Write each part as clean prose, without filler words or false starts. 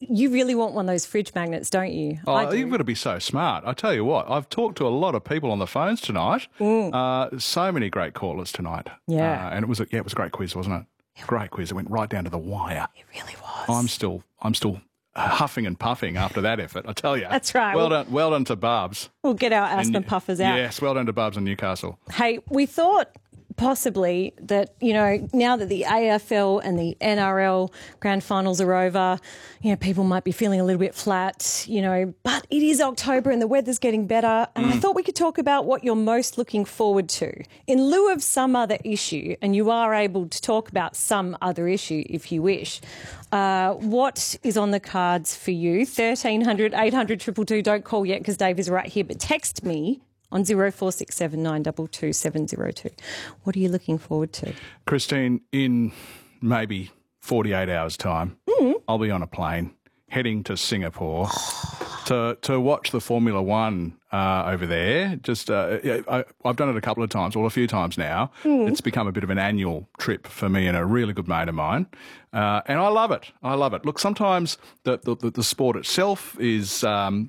You really want one of those fridge magnets, don't you? Oh, you've got to be so smart. I tell you what, I've talked to a lot of people on the phones tonight. So many great callers tonight. Yeah. And it was a great quiz, wasn't it? Great quiz. It went right down to the wire. It really was. I'm still huffing and puffing after that effort, I tell you. That's right. Well done to Barbs. We'll get our asthma puffers out. Yes, well done to Barbs in Newcastle. Hey, we thought possibly that, now that the AFL and the NRL grand finals are over, people might be feeling a little bit flat, but it is October and the weather's getting better. And I thought we could talk about what you're most looking forward to in lieu of some other issue. And you are able to talk about some other issue if you wish. What is on the cards for you? 1300 800 222. Don't call yet because Dave is right here, but text me on 0467 922 702. What are you looking forward to? Christine, in maybe 48 hours' time, I'll be on a plane heading to Singapore to watch the Formula One over there. I've done it a couple of times, a few times now. It's become a bit of an annual trip for me and a really good mate of mine. And I love it. Look, sometimes the sport itself is,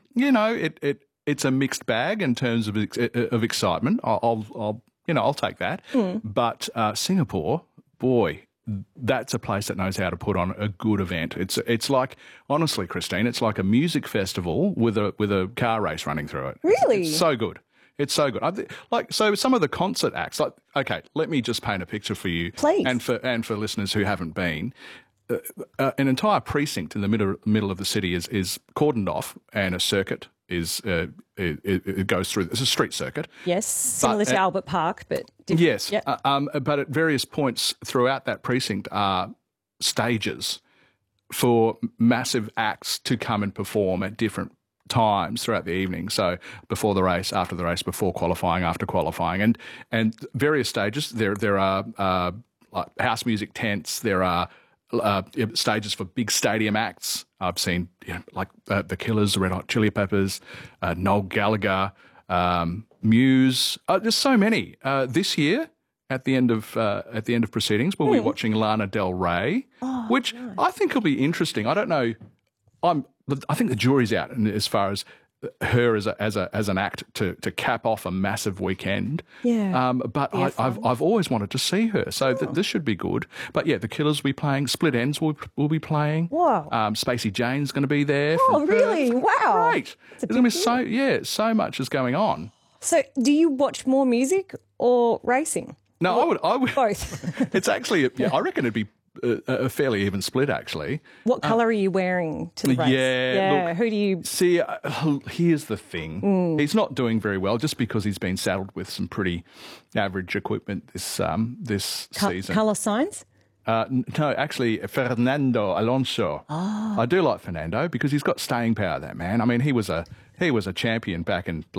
it's a mixed bag in terms of excitement. I'll take that. But Singapore, boy, that's a place that knows how to put on a good event. It's like, honestly, Christine, it's like a music festival with a car race running through it. Really? It's so good. It's so good. So some of the concert acts, okay, let me just paint a picture for you. Please. And for listeners who haven't been. An entire precinct in the middle of the city is cordoned off, and a circuit it goes through. It's a street circuit. Yes, similar to Albert Park, but different. Yes. Yep. But at various points throughout that precinct are stages for massive acts to come and perform at different times throughout the evening. So before the race, after the race, before qualifying, after qualifying, and various stages. There are like house music tents. There are stages for big stadium acts. I've seen the Killers, the Red Hot Chili Peppers, Noel Gallagher, Muse. There's so many. This year, at the end of proceedings, we'll be watching Lana Del Rey, which nice. I think will be interesting. I don't know. I think the jury's out as far as her as an act to cap off a massive weekend. Yeah. But I've always wanted to see her, so this should be good. But yeah, the Killers will be playing. Split Ends will be playing. Wow. Spacey Jane's going to be there. Oh, really? Wow. Great. There's going to be so much is going on. So, do you watch more music or racing? No, I would both. It's actually I reckon it'd be a fairly even split, actually. What colour are you wearing to the race? Yeah. Look, who do you see? Here's the thing: he's not doing very well, just because he's been saddled with some pretty average equipment this season. Carlos Sainz? No, actually, Fernando Alonso. Oh. I do like Fernando because he's got staying power. That man. I mean, he was a champion back in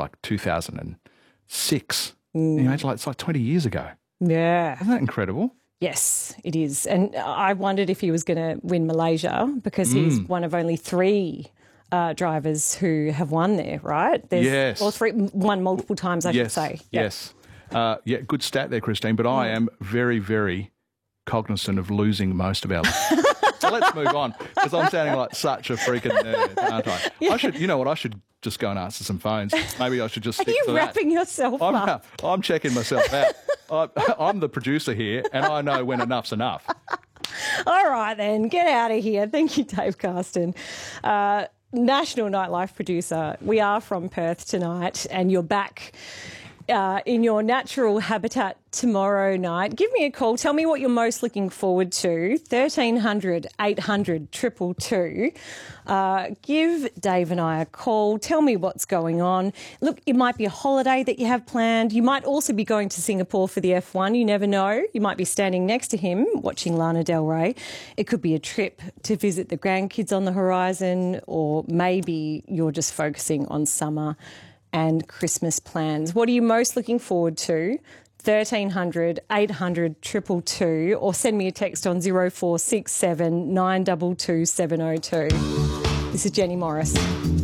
2006. It's like 20 years ago. Yeah. Isn't that incredible? Yes, it is. And I wondered if he was going to win Malaysia because he's one of only 3 drivers who have won there, right? Yes. Or 3, won multiple times, I should say. Yep. Yes. Good stat there, Christine. But I am very, very cognizant of losing most of our lives. So let's move on, because I'm sounding like such a freaking nerd, aren't I? Yeah. I should just go and answer some phones. Maybe I should just stick to that. Are you wrapping yourself up? I'm checking myself out. I'm the producer here, and I know when enough's enough. All right, then. Get out of here. Thank you, Dave Carston. National Nightlife producer. We are from Perth tonight, and you're back in your natural habitat tomorrow night. Give me a call. Tell me what you're most looking forward to. 1300 800 222. Give Dave and I a call. Tell me what's going on. Look, it might be a holiday that you have planned. You might also be going to Singapore for the F1. You never know. You might be standing next to him watching Lana Del Rey. It could be a trip to visit the grandkids on the horizon, or maybe you're just focusing on summer and Christmas plans. What are you most looking forward to? 1300 800 222, or send me a text on 0467 922 702. This is Jenny Morris.